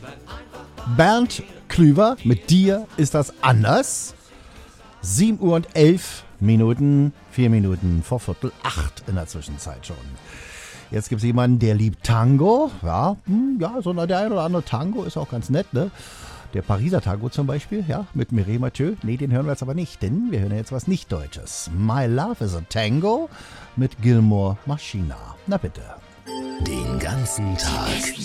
Bernd Klüver, mit dir ist das anders. 7 Uhr und 11 Minuten, 4 Minuten vor 7:45 in der Zwischenzeit schon. Jetzt gibt es jemanden, der liebt Tango. Ja, so der ein oder andere Tango ist auch ganz nett, ne? Der Pariser Tango zum Beispiel, ja, mit Mireille Mathieu. Nee, den hören wir jetzt aber nicht, denn wir hören jetzt was Nicht-Deutsches. My Love is a Tango mit Gilmore Machina. Na bitte. Den ganzen Tag